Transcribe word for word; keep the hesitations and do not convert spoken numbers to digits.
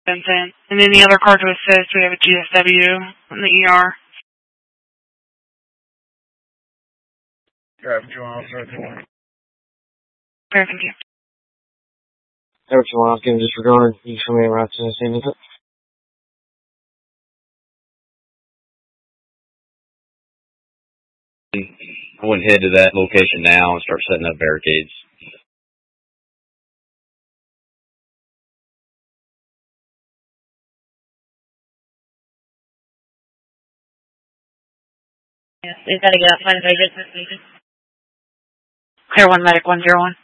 Vincent. And then the other car to assist, we have a G S W in the E R. Traffic officer. Fair, thank you. Traffic officer, disregard. You show me right to the scene, is it? I wouldn't head to that location now and start setting up barricades. Yeah, he's got to get outside of agent. Clear one, medic one zero one.